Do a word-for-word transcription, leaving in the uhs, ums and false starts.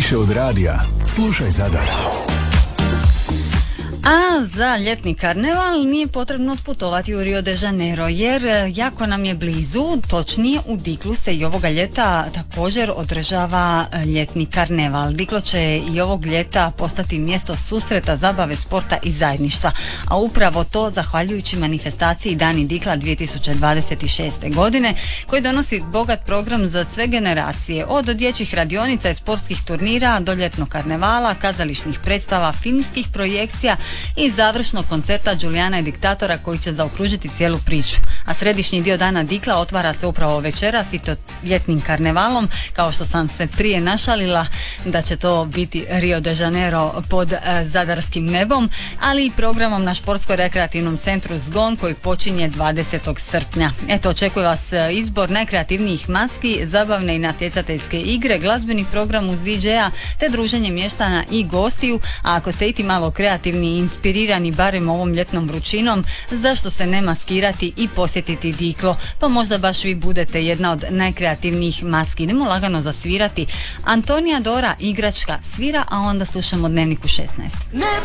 Više od radija. Slušaj Zadar. A za ljetni karneval nije potrebno otputovati u Rio de Janeiro jer jako nam je blizu, točnije u Diklu se i ovoga ljeta također održava ljetni karneval. Diklo će i ovog ljeta postati mjesto susreta, zabave, sporta i zajedništva, a upravo to zahvaljujući manifestaciji Dani Dikla dvije tisuće dvadeset šeste. godine koji donosi bogat program za sve generacije, od dječjih radionica i sportskih turnira do ljetnog karnevala, kazališnih predstava, filmskih projekcija i završnog koncerta Đulijana i diktatora koji će zaokružiti cijelu priču. A središnji dio Dana Dikla otvara se upravo večeras i to ljetnim karnevalom, kao što sam se prije našalila da će to biti Rio de Janeiro pod uh, zadarskim nebom, ali i programom na športsko-rekreativnom centru Zgon koji počinje dvadesetog srpnja. Eto, očekuje vas izbor najkreativnijih maski, zabavne i natjecateljske igre, glazbeni program uz di džeja te druženje mještana i gostiju, a ako ste iti malo kreativni i inspirirani barem ovom ljetnom vrućinom, zašto se ne maskirati i posjetiti Diklo, pa možda baš vi budete jedna od najkreativnijih maski. Idemo lagano zasvirati. Antonija Dora, Igračka svira, a onda slušamo Dnevnik u šesnaest. Ne